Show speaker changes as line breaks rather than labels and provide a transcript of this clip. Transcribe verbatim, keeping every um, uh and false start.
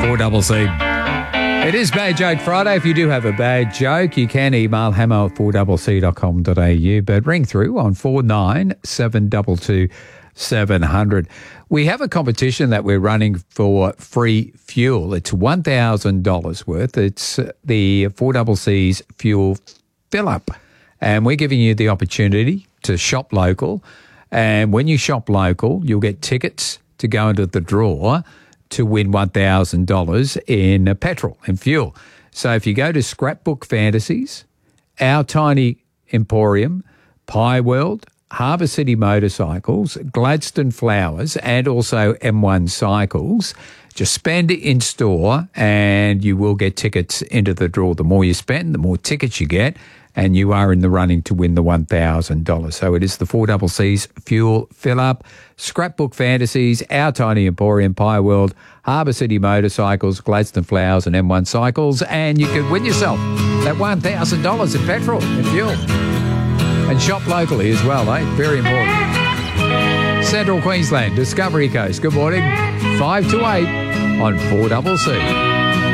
four C C. It is Bad Joke Friday. If you do have a bad joke, you can email hammer at four c c dot com dot a u, but ring through on four nine seven two two seven hundred. We have a competition that we're running for free fuel. It's one thousand dollars worth. It's the four C C's fuel fill-up, and we're giving you the opportunity to shop local. And when you shop local, you'll get tickets to go into the draw to win one thousand dollars in petrol and fuel. So if you go to Scrapbook Fantasies, Our Tiny Emporium, Pie World, Harbour City Motorcycles, Gladstone Flowers, and also M one Cycles, just spend it in store and you will get tickets into the draw. The more you spend, the more tickets you get, and you are in the running to win the one thousand dollars. So it is the four C C's fuel fill-up, Scrapbook Fantasies, Our Tiny Emporium, Pie World, Harbour City Motorcycles, Gladstone Flowers and M one Cycles, and you could win yourself that one thousand dollars in petrol and fuel. And shop locally as well, eh? Very important. Central Queensland, Discovery Coast. Good morning. five to eight on four C C.